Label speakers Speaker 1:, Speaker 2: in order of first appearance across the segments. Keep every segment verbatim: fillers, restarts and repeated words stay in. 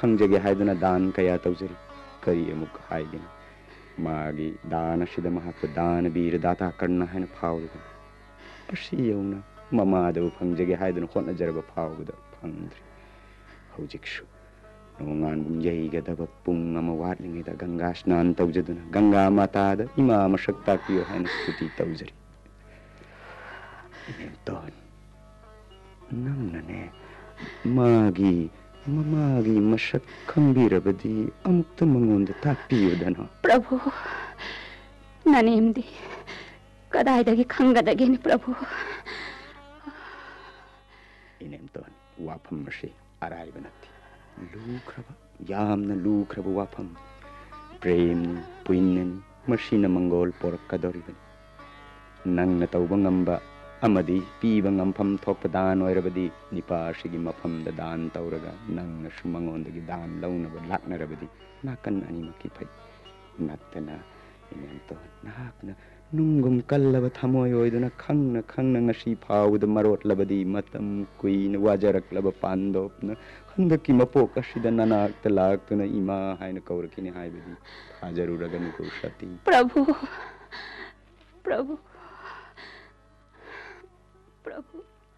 Speaker 1: खंजगे हाइदुना दान कया तौजरी करी अमुक हाइगेन मागी दान असिदा महाक दान बीर दाता करना है फाउदन असी यौना ममादबु फंजगे हाइदुना होटनजरबा फाउबदा फंद्री हौजिकसु नोंगानबुम यैगदब पुंग अमा वाटलिङैदा गंगा स्नान तौजदुना गंगा मातादा इमा मसक ताकियो हैन स्तुति तौजरी इनेमतोन नंगनने मागी ममागी मसक खंबीरबदी अमुक्त मंगोंद ताक्पियोदना
Speaker 2: प्रभु ननेमदी कदाइदगी खंगदगेनि प्रभु
Speaker 1: इनेमतोन वाफम मसे अराइब नथि लूख्रबा यामना लूख्रबा वाफम प्रेमनि पुइन्ननि मसिना मंगोल पोरक्कदोरिबनि नंगना तौबा ngamba amadi piba ngampham thokpa dan oirabadi nipa sigi mafam da dan tauraga nangna sumangondagi dan launaba laknarabadi nakan animaki phai nattana inento nakna nungum kallaba thamoi oiduna khangna khangna ngasi phauda marot labadi matam kuina wajaraklaba pandopna handaki mapok asida nanak talaktuna ima haina kaurakini haibadi hajaruragani ko sati
Speaker 2: प्रभु प्रभु प्रभु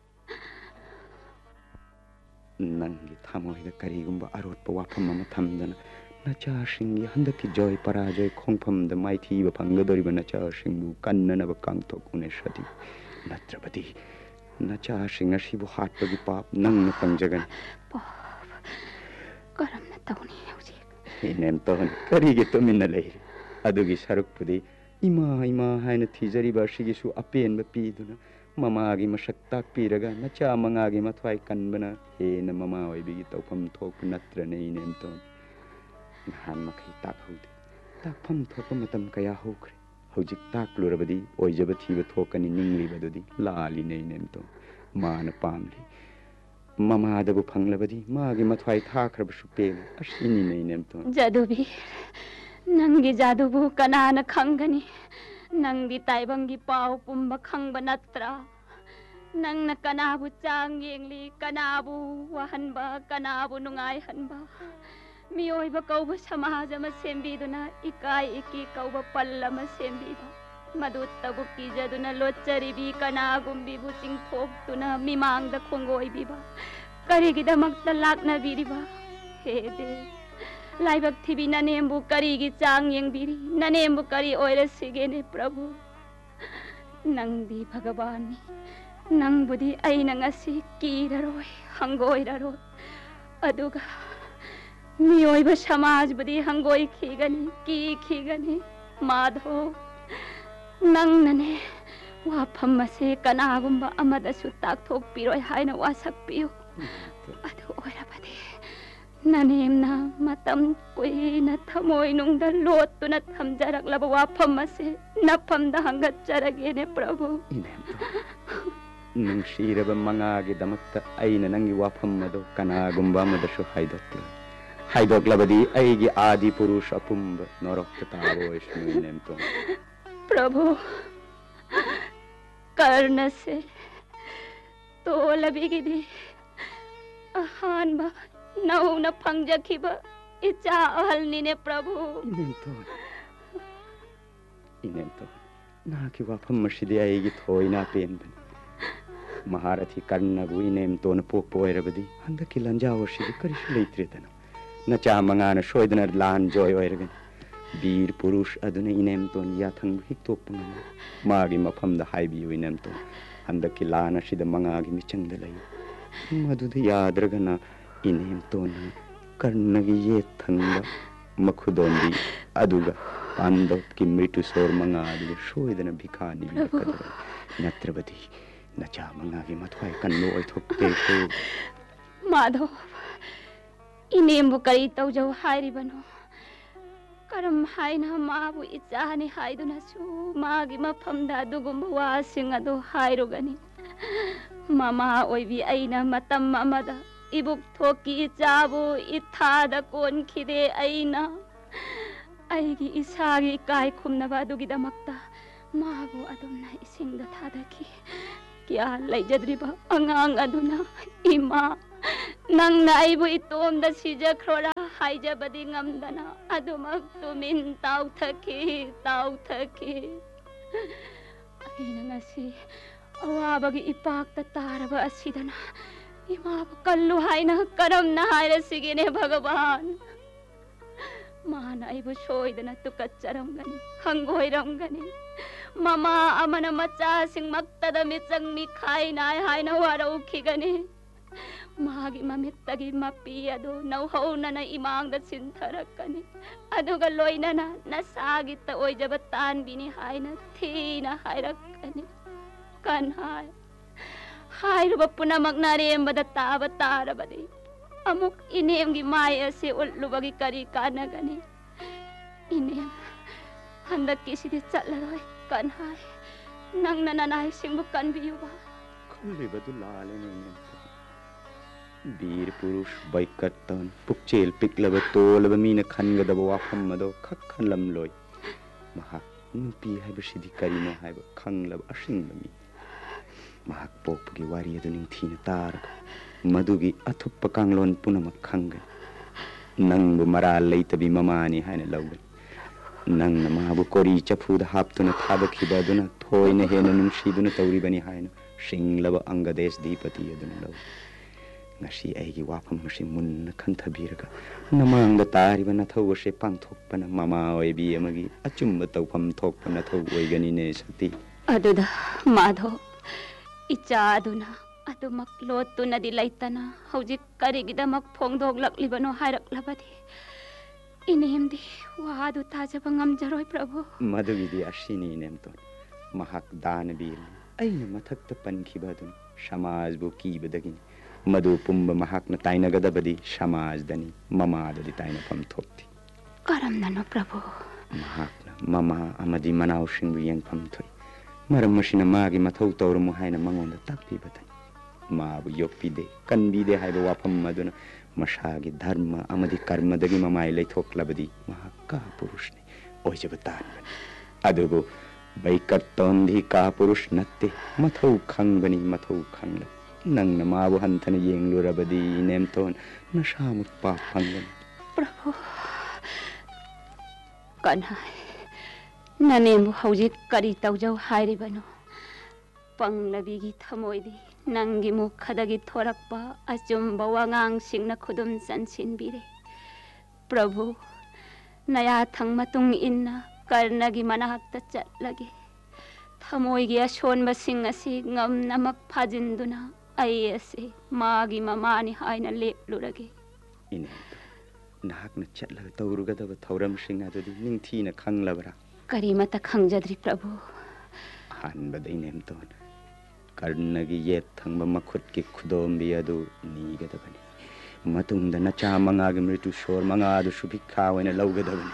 Speaker 1: नंगी थामोहिदा करीगुंबा अरोटपा वाफम अमा थमदना नचासिंगी हंदकी जय पराजय खोंफमदा माइथीबा फंगदोरिबा नचासिंगबु कन्ननबा कांगथोकुने सती नत्रबदी नचासिंग असिबु हाटपगी पाप नंगना पंजगन
Speaker 2: करमना तौनी हौजी
Speaker 1: इनेमतोन करीगे तुमिन्ना लेरे अदुगी सरुकपुदी इमा इमा हाइना थीजरिबा सिगिसु अपेनबा पीदुना ममागी मसक ताक्पीरगा नचा मंगागी मथवाई कनबना हेन ममा ओइबिगी तौफम थोक नत्रने इनेमतोन नहान मखै ताकहौदे ताकफम थोक मतम कया होख्रे हौजिक ताकलुरबदी ओइजब थीब थोकनि निंग्रिबदुदी लालिने इनेमतोन मान पामली ममादबु फंगलबदी मागी मथवाई थाख्रबसु पेम असिनिने इनेमतोन
Speaker 2: जादुबी नंगी जादुबु कनाना खंगनी नंगी ताइबंगी पाव पुंबा खंगबा नत्रा नंगना कनाबु चांग येंगली कनाबु वहनबा कनाबु नुंगाई हनबा मियोइबा कौबा समाज अमा सेंबीदुना इकाई इकी कौबा पल्लमा सेंबीबा मदुत्तबु कीजदुना लोच्चरिबी कनागुंबीबु चिंगथोक्तुना मिमांगदा खोंगोइबीबा करिगिदमक्ता लाक्नबीरिबा हे दे लाइबक थीबी ननेमबु करीगी चांग येंगबीरी ननेमबु करी ओइरसिगेने प्रभु नंगदी भगवानी नंगबुदी अइना ngasi कीररोय हंगोइररोय अदुगा मियोइबा समाजबुदी हंगोइ खीगनी की खीगनी माधो नंगनने वाफम मसे कनागुंबा अमदसु ताकथोकपीरोय हाइना वासकपियो अदु ओइरबदे ननेमना मतम कुइना थमोइ नुंगदा लोतुना थमजरकलबा वाफम असे नफमदा हंगचरगेने प्रभु
Speaker 1: नुंगसीरबा मंगागी दमक्ता अइना नंगी वाफम मदो कनागुंबा मदसु हाइदोक्ला हाइदोक्लबदी अइगी आदि पुरुष अपुंब नरक्ता तावोइस्नु इनेमतो
Speaker 2: प्रभु कर्ण से तोलबिगिदी अहानबा नौना फंगजखिबा इचा अहलनिने प्रभु
Speaker 1: इनेमतो इनेमतो नाकी वाफम मसिदे अइगी थोइना पेनबन महारथी कर्णबु इनेमतोन पोक्पो ओइरबदी हंदकी लंजावसिदे करिसु लैत्रेदन नचा मंगाना सोइदना लान जोय ओइरगन वीर पुरुष अदुना इनेमतोन याथंग हिक्तोपंग मागी मफमदा हाइबियो इनेमतोन हंदकी लान असिदा मंगागी मिचंगदा लई मदुदा याद्रगना इनेमतोन कर्णगी ये थंगा मखुदोंदी अदुगा पांडवकी मृत्यु सोर मंगादी सोइदना भिखानी बिकदर नत्रबदी नचा मंगागी मथवाई कन्नो ओइथोक्ते को
Speaker 2: माधव इनेमबु करी तौजौ हाइरिबनो करम हाइना माबु इचानी हाइदुनासु मागी मफमदा दुगुंबा वासिंग अदु हाइरुगनी ममा ओइबी अइना मतम अमदा इबुक थोकी इचाबु इथादा कोनखिदे अइना अइगी इसागी काय खुमनबा दुगिदमक्ता माबु अदुमना इसिंगदा थादकी क्या लैजद्रिबा अंगांग अदुना इमा नंगना आइबु इतोमदा सिजख्रोरा हाइजबदि ngamdana adumak tumin tauthaki tauthaki aina ngasi awabagi ipakta taraba asidana ima kallu haina karamna haira sigine bhagavan mana aibu soidana tukatcharamgani hangoiramgani mama amana macha sing maktada michang mi khainai haina waraukhigani magi mamittagi mapi adu nauhaunana imangda sintharakani aduga loinana nasagita oijaba tanbini haina thina hairakani kan hai hairuba punamak narembada taba tarabadi amuk inemgi mai ase ullubagi kari kanagani inem handak kisidi chatlaroi kan hai nangna nanai singbu kanbiyuba
Speaker 1: khulibadu lalene inem वीर पुरुष बैकतन पुक्चेल पिकलब तोलब mean खनगदब वाफम मदो खक खनलम लोय महा नुपी HYBE सिदि करिनो HYBE खंगलब using मी महा पोपगी वारी अदु निंथीन तार मदुगी अथुप कांगलोन पुनम खंग नंग मरा लैतबी ममानी हाइन लौगन नंग महाबु कोरी चफुद हापतुन थाबखिबदुन थोइन हेन नुंसीदुन तौरिबनी हाइन सिंगलब अंगदेश दीपति अदुन लौ ngasi aigi wafam masi munna khanthabiraga namangda tariba nathau ase pangthokpana mama oibi amagi achumba tawpham thokpana thau oigani ne sati
Speaker 2: aduda madho icha aduna adumak lotuna dilaitana hojik karigidamak phongdoglaklibano hailaklabadi inemdi wadu tajaba ngamjaroi prabhu
Speaker 1: madugidi ashini nemton mahak danabir aina mathakta pankhibadun samajbu kibadagini मधु पुंब महाकन ताइनगदबदी समाजदनी ममाददी ताइनफम थोक्ति
Speaker 2: करमननो प्रभु
Speaker 1: महाकन mama अमदी मनाउ सिंगु यंगफम थोइ मरम मसिन मागी मथौ तौरमु हाइना मंगोंदा ताकपिबतन माबु योक्पिदे कनबिदे हाइबो वाफम मदुन मसागी धर्म अमदी कर्मदगी ममाइ लैथोक्लबदी महाका पुरुषने ओइजबतान अदुगो बैकत्तोंधी का पुरुष नत्ते मथौ खंगबनी मथौ खंगल नंग माबु हंथन येंगलुरबदी नेमतोन नशामुक पाप फंगन
Speaker 2: प्रभु कन्हाय ननेमु हौजिक करी तौजौ हाइरिबनो पंगलबिगी थमोइदी नंगी मुखदगी थोरकपा अचुम्बा वांगांग सिंगना खुदुम चनसिनबिरे प्रभु नया थंग मतुंग इन्ना कर्नगी मनाहक्ता चटलगे थमोइगी असोनबा सिंग असि ngam फाजिन्दुना ऐसे मागी ममानी हाइना लेप्लुरगे
Speaker 1: इने नाहकना चटलग तौरुगदब थौरम सिंग अदुदि निंथीना खंगलबरा
Speaker 2: करीमता खंगजद्री प्रभु
Speaker 1: हानबदै नेमतोन कर्नगी येत थंगब मखुत की खुदोंबी अदु नीगदबनी मतुंगदा नचा मंगागी मृत्यु शोर मंगादु सुभिक्षा ओइना लौगदबनी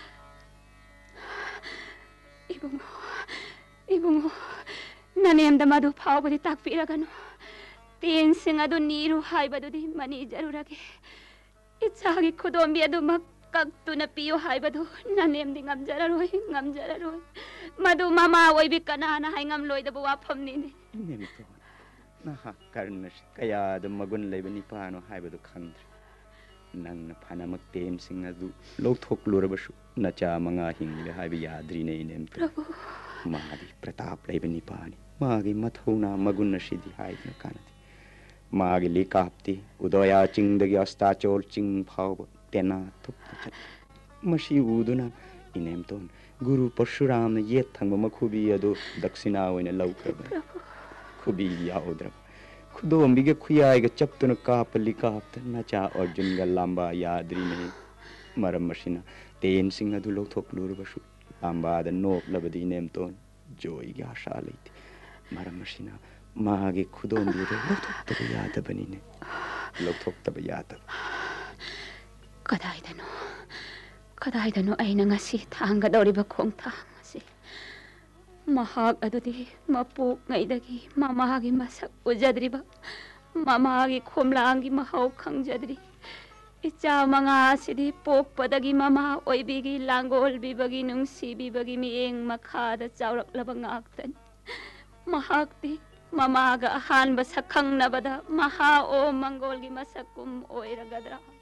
Speaker 2: इबुंगो इबुंगो ननेमदा मधु फावबदी ताकपिरगनो तेन सिंग अदु नीरु हाइबदुदि मनी जरुरगे इचागी खुदोंबी अदु मक्कक्तुना पियो हाइबदु ननेमदि ngamjararoy ngamjararoy मधु मामा ओइबि कनाना हाइंगम लोइदबु वाफमनिने
Speaker 1: नेमतो नहा कर्नस कयाद मगुन लेबनि पानो हाइबदु खंद्र नंग फानामक तेन सिंग अदु लौथोक्लुरबसु नचा मंगा हिंगले हाइबि याद्रिने नेमतो
Speaker 2: प्रभु
Speaker 1: मागी प्रताप लेबनि पानी मागी मथौना मगुन सिदि हाइदन कानति मागी लिकाप्ति उदया चिंगदगी अस्ताचोल चिंग फाव तेना थुप मसी उदुना इनेमतोन गुरु परशुराम ने ये थंग मखुबी अदो दक्षिणा ओइना लौखब खुबी याउद्रब खुदोंबी के खुयाइग चप्तुन काप लिकाप्त नचा अर्जुन ग लांबा याद्री ने मरम मसिना तेन सिंग अदु लौथोक्लुरबसु लांबा द नोक्लबदी नेमतोन जोई ग आशा लैति मरम मसिना मागे खुदोंबी रे लौथोक्तब यादबनिने लौथोक्तब यादब
Speaker 2: कदाइदनो कदाइदनो ऐना ngasi थांगदौरिबा खोंथांग asi mahak adudi mapuk ngaidagi mamagi masak ujadriba mamagi khomlangi mahau khangjadri icha manga sidi pokpadagi mama oibigi langol bibagi nungsi bibagi mieng makhada chawraklaba ngaktan mahakti mamaga ahanba sakhang nabada maha o mangolgi masakum oiragadra